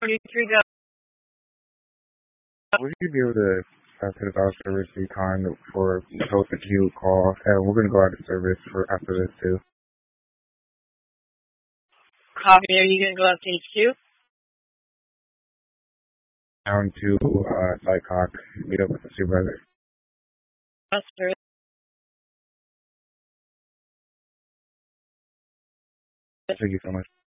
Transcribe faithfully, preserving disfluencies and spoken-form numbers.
forty-three go. Would you be able to uh, put a dog service recon for both the queue call? Uh, we're going to go out of service for after this too. Copy, are you going to go up to H Q? Down to uh, Sightcock, meet up with the supervisor. Buster. Thank you so much.